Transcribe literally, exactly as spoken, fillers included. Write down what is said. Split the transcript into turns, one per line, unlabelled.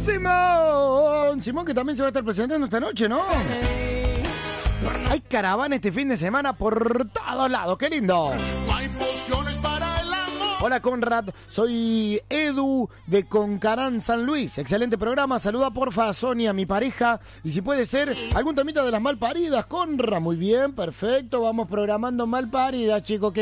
Simón. Simón, que también se va a estar presentando esta noche, ¿no? Hay caravana este fin de semana por todos lados. ¡Qué lindo!
Hay pociones para el amor.
Hola, Conrad. Soy Edu de Concarán, San Luis. Excelente programa. Saluda, porfa, a Sonia, mi pareja. Y si puede ser, algún temita de las malparidas, Conrad. Muy bien, perfecto. Vamos programando malparidas, chicos.